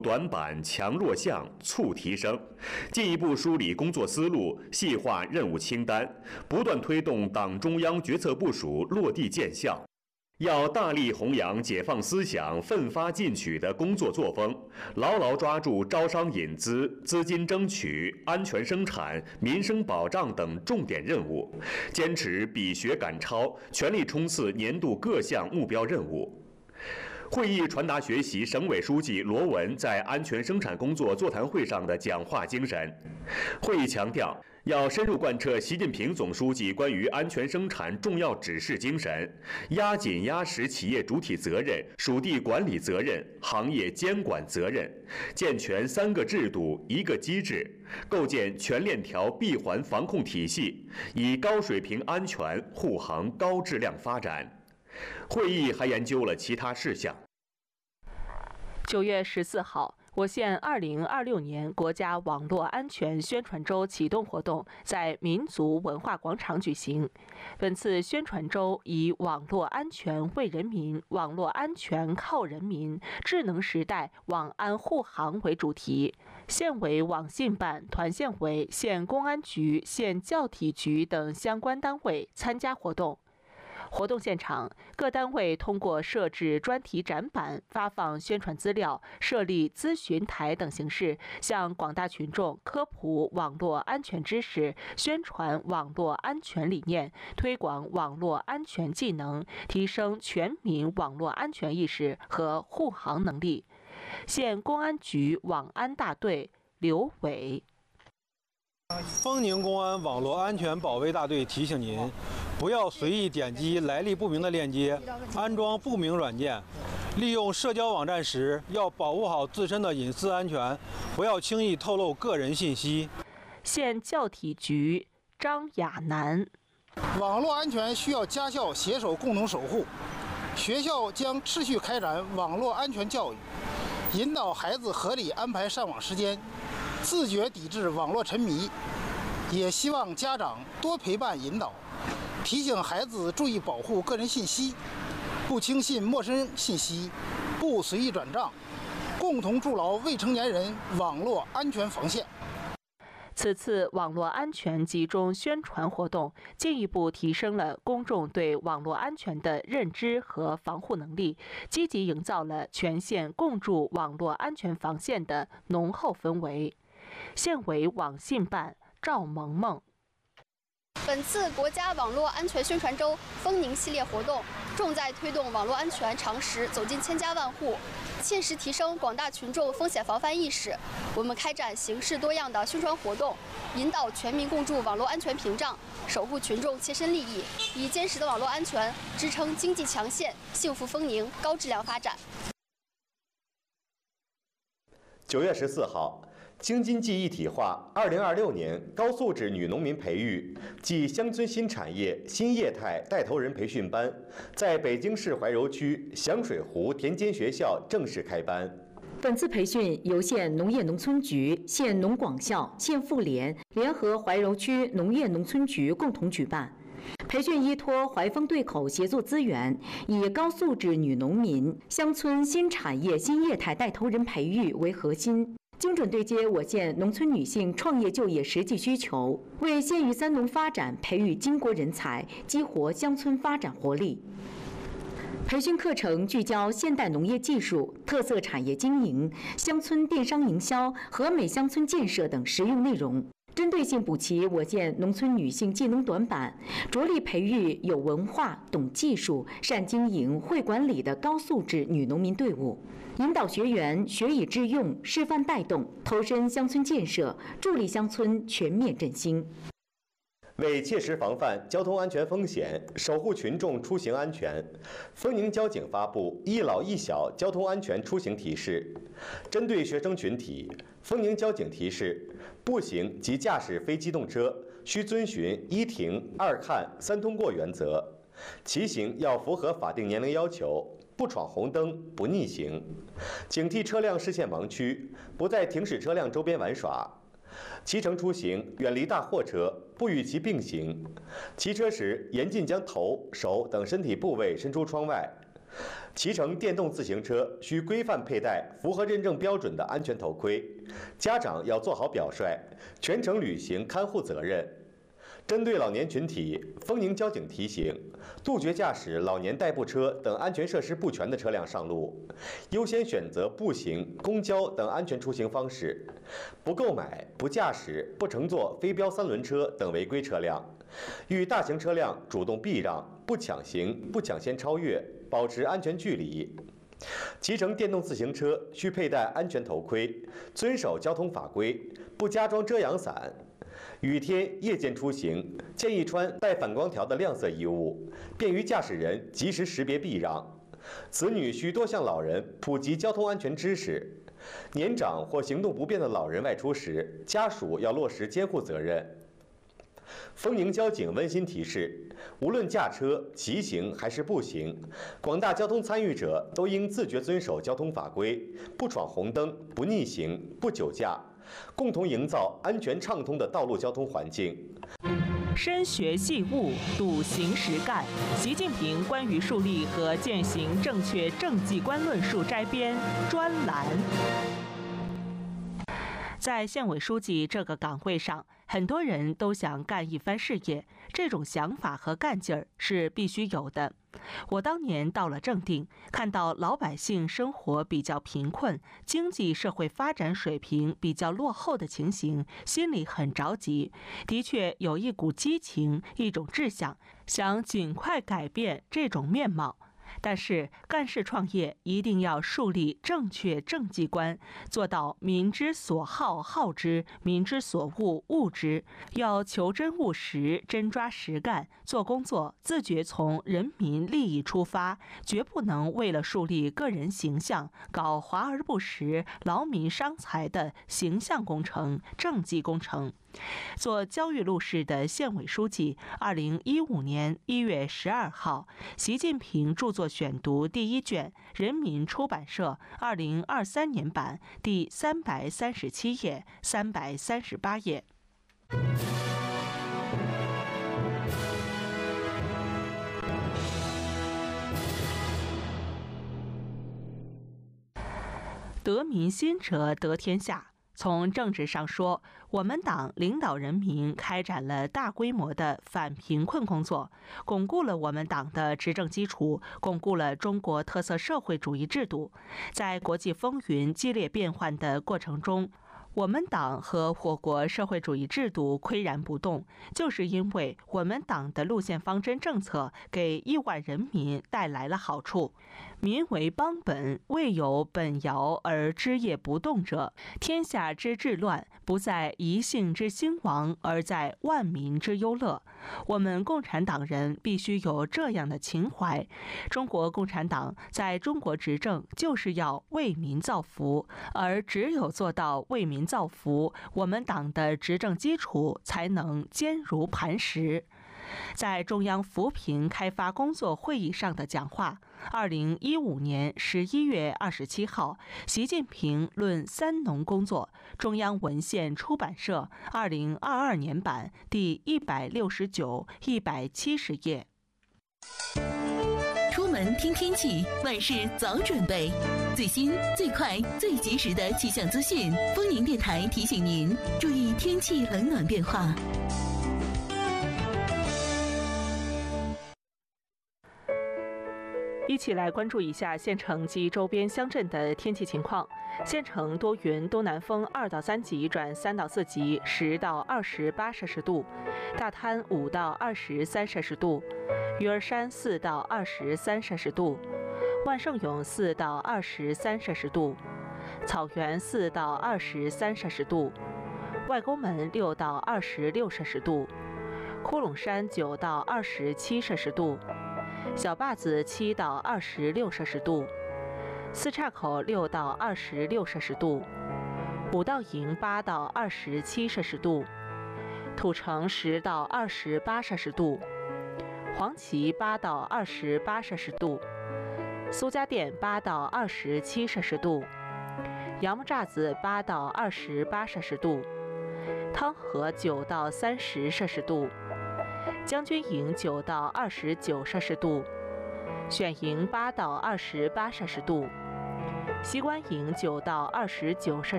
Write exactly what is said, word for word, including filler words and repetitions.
短板、强弱项、促提升，进一步梳理工作思路，细化任务清单，不断推动党中央决策部署落地见效。要大力弘扬解放思想、奋发进取的工作作风，牢牢抓住招商引资、资金争取、安全生产、民生保障等重点任务，坚持比学赶超，全力冲刺年度各项目标任务。会议传达学习省委书记罗文在安全生产工作座谈会上的讲话精神。会议强调，要深入贯彻习近平总书记关于安全生产重要指示精神，压紧压实企业主体责任、属地管理责任、行业监管责任，健全三个制度一个机制，构建全链条闭环防控体系，以高水平安全护航高质量发展。会议还研究了其他事项。 九月十四号，我县二零二六年国家网络安全宣传周启动活动在民族文化广场举行。本次宣传周以“网络安全为人民，网络安全靠人民，智能时代网安护航”为主题。县委网信办、团县委、县公安局、县教体局等相关单位参加活动。活动现场，各单位通过设置专题展板、发放宣传资料、设立咨询台等形式，向广大群众科普网络安全知识，宣传网络安全理念，推广网络安全技能，提升全民网络安全意识和护航能力。县公安局网安大队刘伟。 丰宁公安网络安全保卫大队提醒您，不要随意点击来历不明的链接，安装不明软件。利用社交网站时，要保护好自身的隐私安全，不要轻易透露个人信息。 县教体局张亚楠， 网络安全需要家校携手共同守护，学校将持续开展网络安全教育，引导孩子合理安排上网时间，自觉抵制网络沉迷。也希望家长多陪伴引导，提醒孩子注意保护个人信息，不轻信陌生信息，不随意转账，共同筑牢未成年人网络安全防线。 此次网络安全集中宣传活动，进一步提升了公众对网络安全的认知和防护能力，积极营造了全县共筑网络安全防线的浓厚氛围。县委网信办赵萌萌。 本次国家网络安全宣传周丰宁系列活动，重在推动网络安全常识走进千家万户，切实提升广大群众风险防范意识。我们开展形式多样的宣传活动，引导全民共筑网络安全屏障，守护群众切身利益，以坚实的网络安全支撑经济强县、幸福丰宁高质量发展。 九月十四号。京津冀一体化二零二六年高素质女农民培育暨乡村新产业新业态带头人培训班在北京市怀柔区响水湖田间学校正式开班。 本次培训由县农业农村局、县农广校、县妇联联合怀柔区农业农村局共同举办。培训依托怀丰对口协作资源，以高素质女农民、乡村新产业新业态带头人培育为核心，精准对接我县农村女性创业就业实际需求，为县域三农发展培育巾帼人才，激活乡村发展活力。培训课程聚焦现代农业技术、特色产业经营、乡村电商营销、和美乡村建设等实用内容，针对性补齐我县农村女性技能短板，着力培育有文化、懂技术、善经营、会管理的高素质女农民队伍，引导学员学以致用、示范带动，投身乡村建设，助力乡村全面振兴。 为切实防范交通安全风险，守护群众出行安全，丰宁交警发布“一老一小”交通安全出行提示。针对学生群体，丰宁交警提示：步行及驾驶非机动车需遵循一停、二看、三通过原则；骑行要符合法定年龄要求，不闯红灯、不逆行，警惕车辆视线盲区，不在停驶车辆周边玩耍。骑乘出行远离大货车，不与其并行。骑车时严禁将头、手等身体部位伸出窗外。 骑乘电动自行车需规范佩戴符合认证标准的安全头盔，家长要做好表率，全程履行看护责任。针对老年群体，丰宁交警提醒，杜绝驾驶老年代步车等安全设施不全的车辆上路，优先选择步行、公交等安全出行方式，不购买、不驾驶、不乘坐非标三轮车等违规车辆，与大型车辆主动避让，不抢行、不抢先超越，保持安全距离。骑乘电动自行车需佩戴安全头盔，遵守交通法规，不加装遮阳伞。雨天、夜间出行，建议穿带反光条的亮色衣物，便于驾驶人及时识别避让。子女需多向老人普及交通安全知识。年长或行动不便的老人外出时，家属要落实监护责任。丰宁交警温馨提示：无论驾车、骑行还是步行，广大交通参与者都应自觉遵守交通法规，不闯红灯、不逆行、不酒驾，共同营造安全畅通的道路交通环境。 深学细悟，笃行实干。习近平关于树立和践行正确政绩观论述摘编专栏。在县委书记这个岗位上，很多人都想干一番事业，这种想法和干劲儿是必须有的。我当年到了正定，看到老百姓生活比较贫困，经济社会发展水平比较落后的情形，心里很着急，的确有一股激情，一种志向，想尽快改变这种面貌。但是干事创业一定要树立正确政绩观，做到民之所好好之，民之所恶恶之，要求真务实，真抓实干，做工作自觉从人民利益出发，绝不能为了树立个人形象，搞华而不实、劳民伤财的形象工程、政绩工程。做焦裕禄市的县委书记，二零一五年一月十二号，习近平著作选读第一卷，人民出版社二零二三年版，第三百三十七页、三百三十八页。得民心者得天下。从政治上说，我们党领导人民开展了大规模的反贫困工作，巩固了我们党的执政基础，巩固了中国特色社会主义制度。在国际风云激烈变幻的过程中，我们党和我国社会主义制度岿然不动，就是因为我们党的路线方针政策给亿万人民带来了好处。民为邦本，未有本摇而枝叶不动者，天下之治乱，不在一姓之兴亡，而在万民之忧乐。我们共产党人必须有这样的情怀。中国共产党在中国执政，就是要为民造福，而只有做到为民造福，我们党的执政基础才能坚如磐石。在中央扶贫开发工作会议上的讲话，二零一五年十一月二十七号，习近平论三农工作，中央文献出版社二零二二年版第一百六十九、一百七十页。 出门听天气，万事早准备。最新、最快、最及时的气象资讯，丰宁电台提醒您注意天气冷暖变化。 一起来关注一下县城及周边乡镇的天气情况。县城多云，东南风二到三级转三到四级，十到二十八摄氏度；大滩五到二十三摄氏度；鱼儿山四到二十三摄氏度；万盛永四到二十三摄氏度；草原四到二十三摄氏度；外沟门六到二十六摄氏度；窟窿山九到二十七摄氏度。小坝子七到二十六摄氏度，四岔口六到二十六摄氏度，五道营八到二十七摄氏度，土城十到二十八摄氏度，黄岐八到二十八摄氏度，苏家店八到二十七摄氏度，杨木栅子八到二十八摄氏度，汤河九到三十摄氏度。将军营九到二十九摄氏度， 选营八到二十八摄氏度，西关营九到二十九摄氏度。